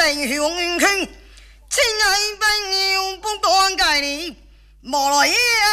人雄群，亲爱朋友不断介你，莫来也